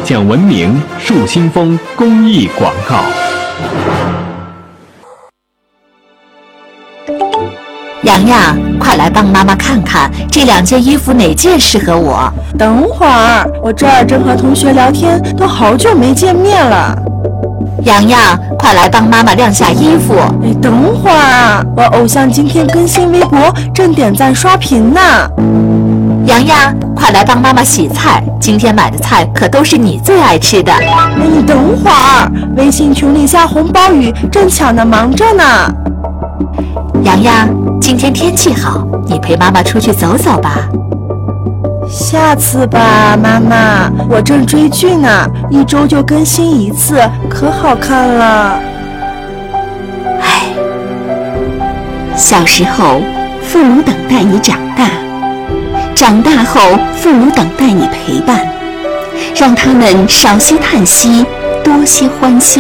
讲文明树新风公益广告。 洋洋，快来帮妈妈看看这2件衣服哪件适合我。 等会儿，我这儿正和同学聊天，都好久没见面了。 洋洋，快来帮妈妈晾下衣服。 等会儿啊，我偶像今天更新微博，正点赞刷屏呢。 洋洋，快来帮妈妈洗菜，今天买的菜可都是你最爱吃的。 你等会儿，微信群里下红包雨，正抢着忙着呢。 洋洋，今天天气好，你陪妈妈出去走走吧。 下次吧，妈妈，我正追剧呢，1周就更新1次，可好看了。 唉，小时候，父母等待你长大，长大后，父母等待你陪伴，让他们少些叹息，多些欢笑。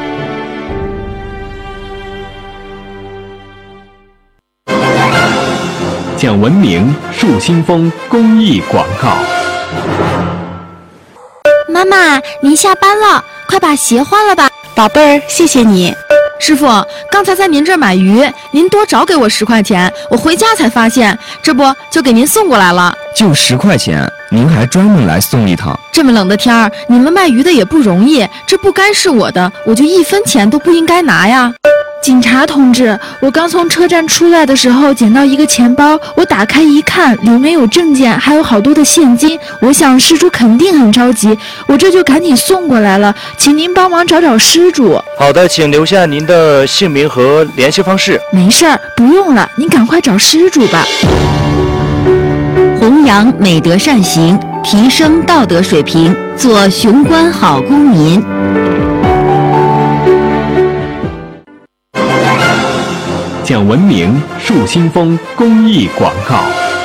讲文明树新风公益广告。 妈妈，您下班了，快把鞋换了吧。 宝贝儿，谢谢你。 师傅，刚才在您这儿买鱼，您多找给我10块钱，我回家才发现，这不就给您送过来了。 就10块钱，您还专门来送一趟？ 这么冷的天儿，你们卖鱼的也不容易，这不该是我的，我就1分钱都不应该拿呀。 警察同志，我刚从车站出来的时候捡到一个钱包，我打开一看，里面有证件，还有好多的现金。我想失主肯定很着急，我这就赶紧送过来了，请您帮忙找找失主。 好的，请留下您的姓名和联系方式。 没事儿，不用了，您赶快找失主吧。 弘扬美德善行，提升道德水平，做雄关好公民。 讲文明树新风公益广告。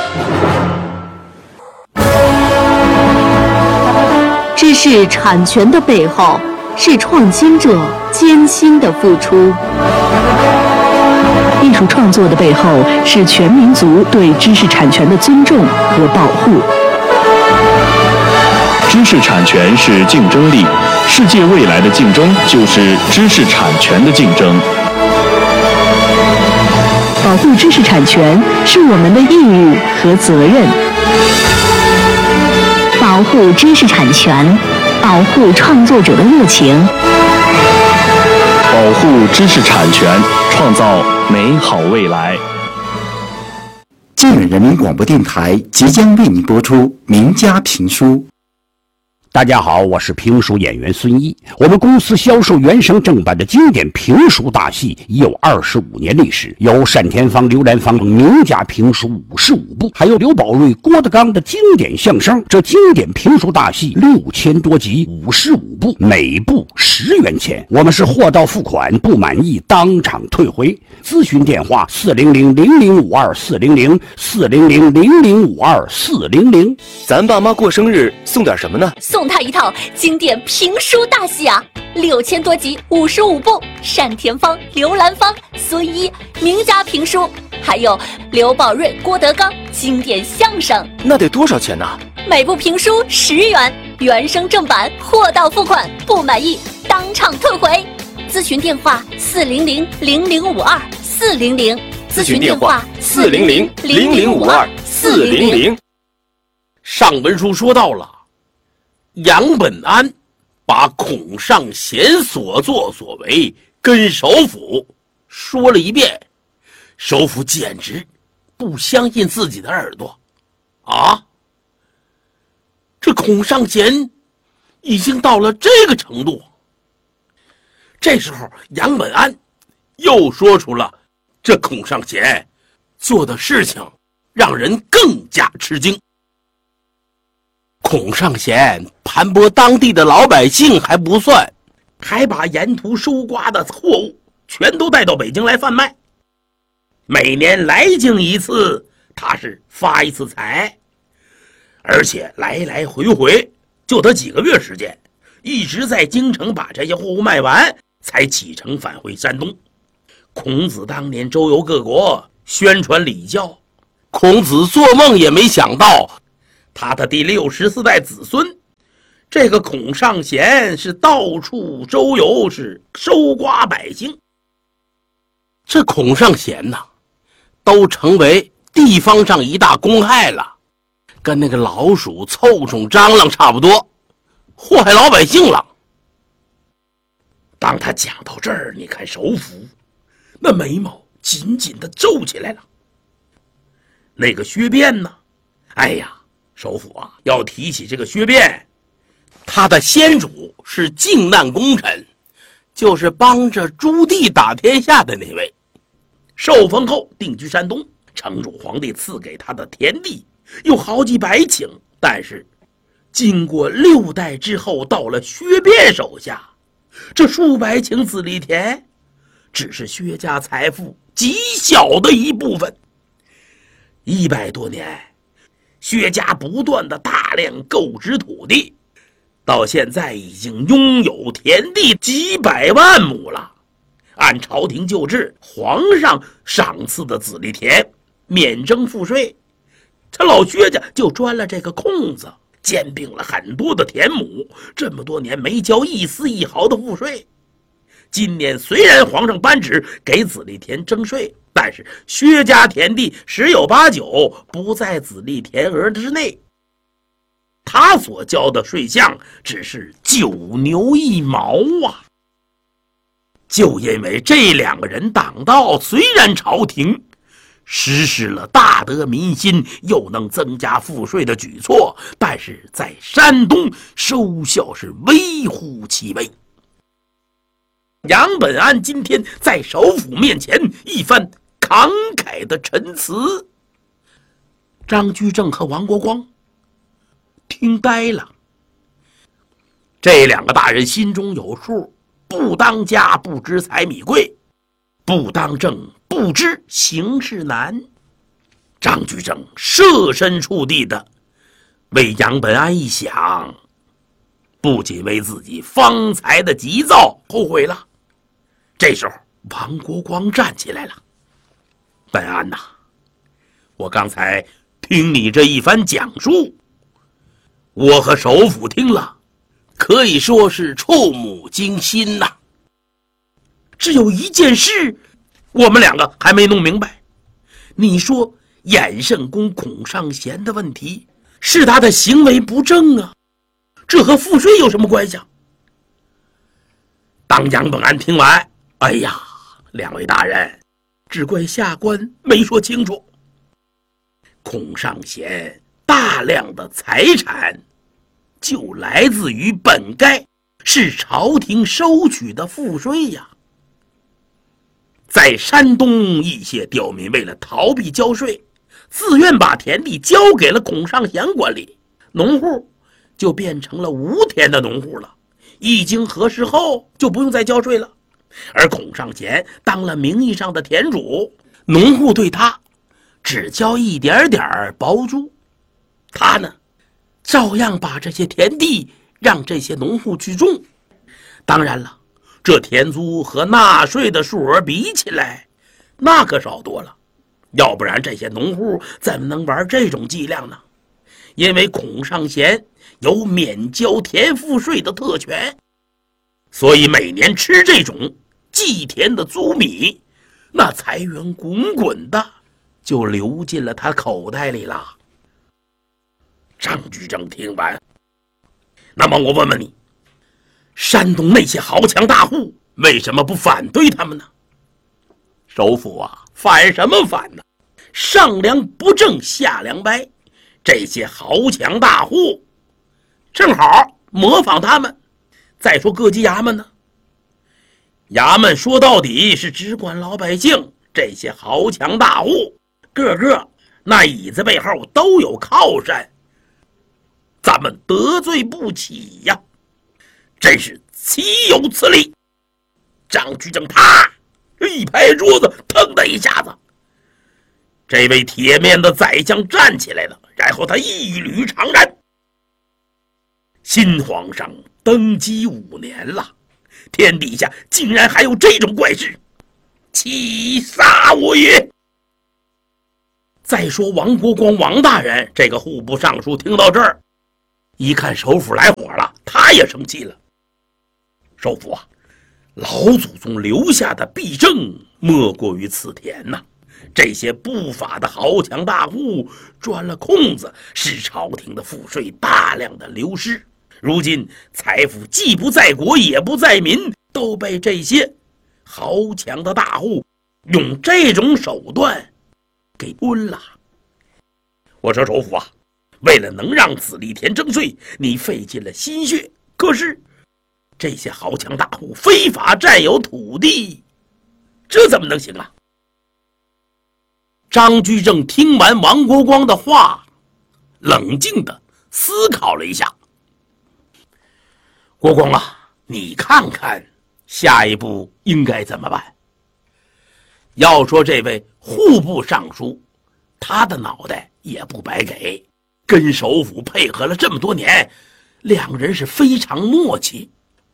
知识产权的背后，是创新者艰辛的付出。 艺术创作的背后，是全民族对知识产权的尊重和保护。 知识产权是竞争力，世界未来的竞争就是知识产权的竞争。 保护知识产权是我们的义务和责任。 保护知识产权，保护创作者的热情。 保护知识产权，创造美好未来。 靖远人民广播电台即将为你播出名家评书。 大家好，我是评书演员孙一。我们公司销售原声正版的经典评书大戏已有25年历史，有单田芳、刘兰芳名家评书55部，还有刘宝瑞、郭德纲的经典相声。这经典评书大戏6000多集，55部，每部10元钱。我们是货到付款，不满意当场退回。咨询电话400-0052-400，400-0052-400。 咱爸妈过生日送点什么呢？ 送他一套经典评书大戏啊，6000多集，55部，单田芳、刘兰芳、孙一名家评书，还有刘宝瑞、郭德纲经典相声。 那得多少钱呢？ 每部评书10元，原声正版，货到付款，不满意当场退回。咨询电话400-0052-400， 咨询电话400-0052-400。 上文书说到了，杨本安把孔尚贤所作所为跟首府说了一遍，首府简直不相信自己的耳朵啊！这孔尚贤已经到了这个程度。这时候杨本安又说出了这孔尚贤做的事情让人更加吃惊。孔尚贤盘剥当地的老百姓还不算，还把沿途收刮的货物全都带到北京来贩卖。每年来京一次，他是发一次财，而且来来回回就得几个月时间，一直在京城把这些货物卖完，才启程返回山东。孔子当年周游各国，宣传礼教，孔子做梦也没想到他的第64代子孙这个孔尚贤是到处周游，是搜刮百姓。这孔尚贤呐，都成为地方上一大公害了，跟那个老鼠凑虫蟑螂差不多，祸害老百姓了。当他讲到这儿，你看首府那眉毛紧紧地皱起来了。那个薛变呢？哎呀，首府啊，要提起这个薛变，他的先主是靖难功臣，就是帮着朱棣打天下的那位。受封后定居山东，成主皇帝赐给他的田地有好几百顷，但是经过6代之后，到了薛变手下，这数百顷子里田只是薛家财富极小的一部分。100多年，薛家不断的大量购置土地，到现在已经拥有田地几百万亩了。按朝廷旧制，皇上赏赐的子弟田免征赋税，这老薛家就钻了这个空子，兼并了很多的田亩，这么多年没交一丝一毫的赋税。今年虽然皇上颁旨给子弟田征税，但是薛家田地10有8九不在子弟田额之内，他所交的税项只是9牛1毛啊！就因为这2个人挡道，虽然朝廷实施了大得民心又能增加赋税的举措，但是在山东收效是微乎其微。杨本安今天在首府面前一番慷慨的陈词，张居正和王国光听呆了。这2个大人心中有数，不当家不知柴米贵，不当政不知形势难。张居正设身处地的为杨本安一想，不仅为自己方才的急躁后悔了。这时候王国光站起来了：“本安呐，我刚才听你这一番讲述，我和首府听了可以说是触目惊心呐。只有一件事我们2个还没弄明白，你说衍圣公孔尚贤的问题是他的行为不正啊，这和赋税有什么关系啊？”当杨本安听完，哎呀，2位大人，只怪下官没说清楚。孔尚贤大量的财产就来自于本该是朝廷收取的赋税呀。在山东一些刁民为了逃避交税，自愿把田地交给了孔尚贤管理，农户就变成了无田的农户了，一经核实后就不用再交税了。而孔尚贤当了名义上的田主，农户对他只交一点点包租，他呢照样把这些田地让这些农户去种。当然了，这田租和纳税的数额比起来，那可少多了，要不然这些农户怎么能玩这种伎俩呢？因为孔尚贤有免交田赋税的特权，所以每年吃这种祭田的租米，那财源滚滚的就流进了他口袋里了。张居正听完，那么我问问你，山东那些豪强大户为什么不反对他们呢？首府啊，反什么反呢？上梁不正下梁歪，这些豪强大户正好模仿他们。再说各级衙门呢，衙门说到底是只管老百姓，这些豪强大户个个那椅子背后都有靠山，咱们得罪不起呀，真是岂有此理！张居正啪一拍桌子，腾的一下子，这位铁面的宰相站起来了，然后他一捋长髯。新皇上登基5年了，天底下竟然还有这种怪事，气杀我也！再说王国光王大人这个户部尚书听到这儿，一看首府来火了， 他也生气了。首府啊，老祖宗留下的弊政莫过于此田呐。这些不法的豪强大户钻了空子，使朝廷的赋税大量的流失。如今财富既不在国也不在民，都被这些豪强的大户用这种手段给吞了。我说首府啊，为了能让子立田征税，你费尽了心血，可是这些豪强大户非法占有土地，这怎么能行啊？张居正听完王国光的话，冷静地思考了一下。国光啊，你看看下一步应该怎么办？要说这位户部尚书，他的脑袋也不白给，跟首府配合了这么多年，两人是非常默契。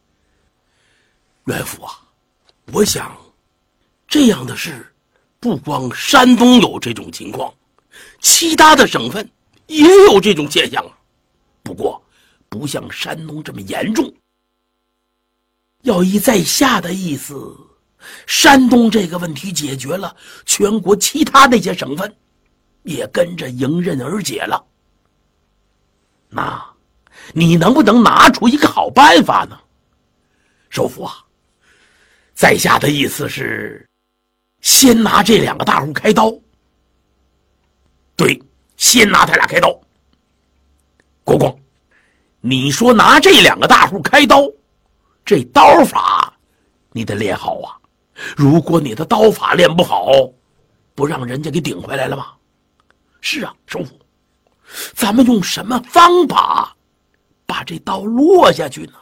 元辅啊，我想这样的事不光山东有这种情况，其他的省份也有这种现象啊。不过不像山东这么严重。要依在下的意思，山东这个问题解决了，全国其他那些省份也跟着迎刃而解了。那你能不能拿出一个好办法呢？首府啊，在下的意思是先拿这两个大户开刀。对，先拿他俩开刀。国光，你说拿这两个大户开刀，这刀法你得练好啊。如果你的刀法练不好，不让人家给顶回来了吗？是啊，首府，咱们用什么方法把这刀落下去呢？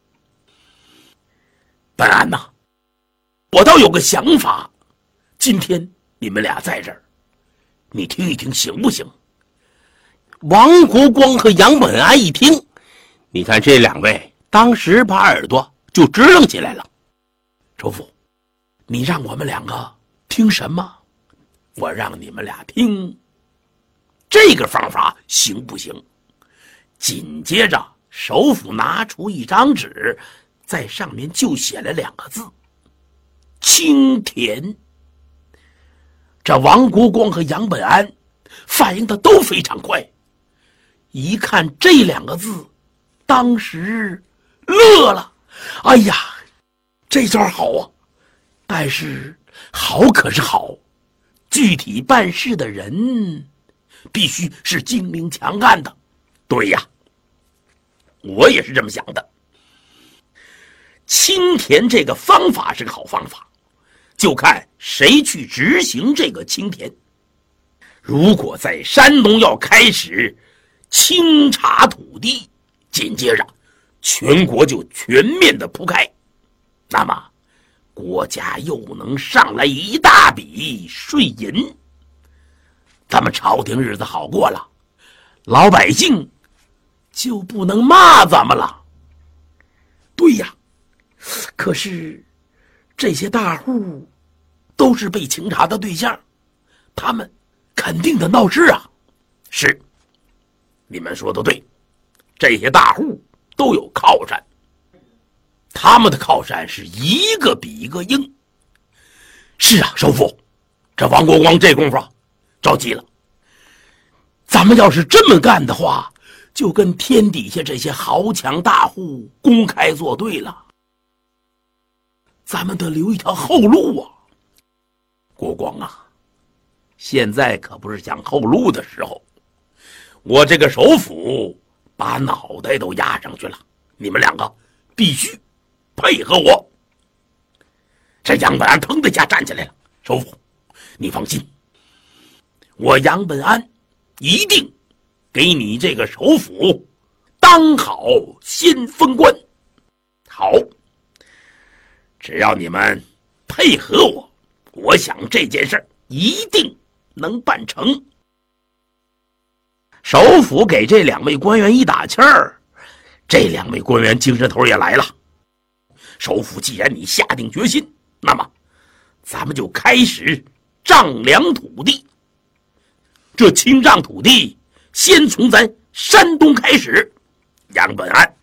本案呐，我倒有个想法，今天你们俩在这儿，你听一听行不行？王国光和杨本安一听，你看这两位当时把耳朵就支棱起来了。首府，你让我们两个听什么？我让你们俩听这个方法行不行？紧接着首府拿出一张纸，在上面就写了两个字：青田。这王国光和杨本安反应的都非常快，一看这两个字，当时乐了。哎呀，这招好啊！但是好可是好，具体办事的人必须是精明强干的。对呀，我也是这么想的。青田这个方法是个好方法，就看谁去执行这个青田。如果在山东要开始清查土地，紧接着全国就全面的铺开，那么国家又能上来一大笔税银，咱们朝廷日子好过了，老百姓就不能骂咱们了。对呀，可是这些大户都是被清查的对象，他们肯定得闹事啊。是，你们说的对，这些大户都有靠山，他们的靠山是一个比一个硬。是啊，首府，这王国光这功夫着急了。咱们要是这么干的话，就跟天底下这些豪强大户公开作对了。咱们得留一条后路啊。国光啊，现在可不是讲后路的时候，我这个首府把脑袋都压上去了，你们两个必须配合我。这杨本安腾的一下站起来了。首府，你放心，我杨本安一定给你这个首府当好先锋官。好，只要你们配合我，我想这件事一定能办成。首府给这两位官员一打气儿，这两位官员精神头也来了。首府，既然你下定决心，那么咱们就开始丈量土地。这清丈土地先从咱山东开始。杨本安，